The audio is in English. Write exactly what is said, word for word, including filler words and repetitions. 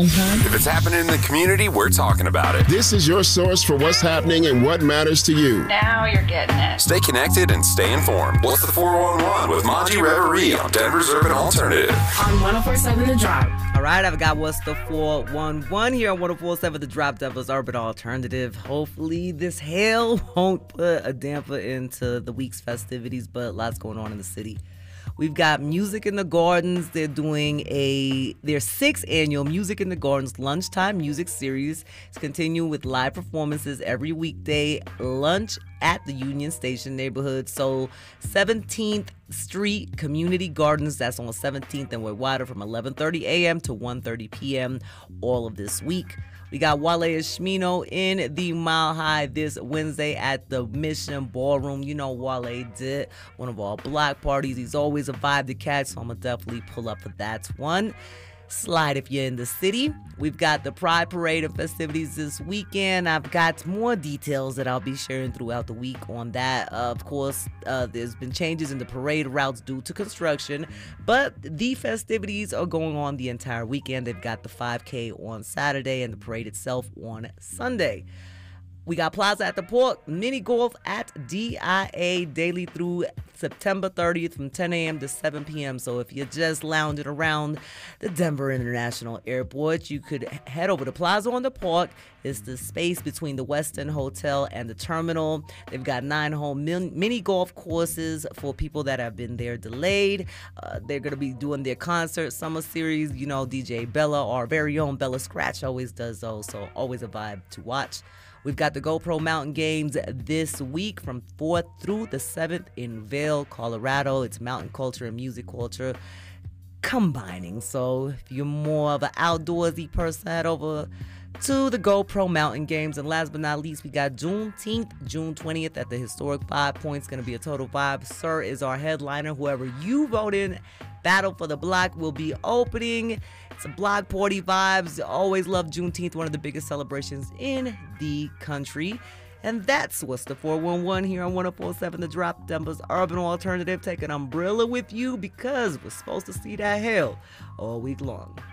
Sunshine. If it's happening in the community, we're talking about it. This is your source for what's happening and what matters to you. Now you're getting it. Stay connected and stay informed. What's the four one one with Monty Reverie on Denver's Urban Alternative. On one oh four point seven The Drop. All right, I've got What's the four one one here on one oh four point seven The Drop, Denver's Urban Alternative. Hopefully this hail won't put a damper into the week's festivities, but lots going on in the city. We've got Music in the Gardens. They're doing a their sixth annual Music in the Gardens lunchtime music series. It's continuing with live performances every weekday, lunch at the Union Station neighborhood. So seventeenth Street Community Gardens, that's on seventeenth and Waywater from eleven thirty a.m. to one thirty p.m. all of this week. We got Wale Ashmino in the Mile High this Wednesday at the Mission Ballroom. You know Wale did one of our block parties. He's always a vibe to catch, so I'm going to definitely pull up for that one. Slide if you're in the city. We've got the Pride Parade and festivities this weekend. I've got more details that I'll be sharing throughout the week on that. Uh, of course, uh, there's been changes in the parade routes due to construction, but the festivities are going on the entire weekend. They've got the five K on Saturday and the parade itself on Sunday. We got Plaza at the Port, mini golf at D I A daily through September thirtieth from ten a.m. to seven p.m. So if you're just lounging around the Denver International Airport, you could head over to Plaza on the Port. It's the space between the Westin Hotel and the terminal. They've got nine home mini golf courses for people that have been there delayed. Uh, they're going to be doing their concert summer series. You know, D J Bella, our very own Bella Scratch, always does those, so always a vibe to watch. We've got the GoPro Mountain Games this week from fourth through the seventh in Vail, Colorado. It's mountain culture and music culture combining. So if you're more of an outdoorsy person, head over to the GoPro Mountain Games. And last but not least, we got Juneteenth, June twentieth at the historic Five Points. Going to be a total vibe. Sir is our headliner. Whoever you vote in, Battle for the Block will be opening. It's a block party vibes. Always love Juneteenth, one of the biggest celebrations in the country. And that's What's the four one one here on one oh four point seven The Drop, Denver's Urban Alternative. Take an umbrella with you because we're supposed to see that hail all week long.